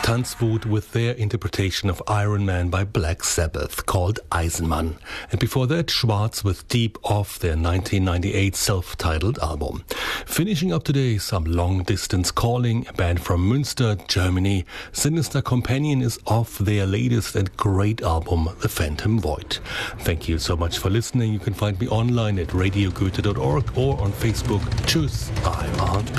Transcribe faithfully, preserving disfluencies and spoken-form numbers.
Tanzwut with their interpretation of Iron Man by Black Sabbath called Eisenmann. And before that, Schwarz with Deep off their nineteen ninety-eight self-titled album. Finishing up today, some Long Distance Calling, a band from Münster, Germany. Sinister Companion is off their latest and great album, The Phantom Void. Thank you so much for listening. You can find me online at radio goethe dot org or on Facebook. Tschüss, I'm Arndt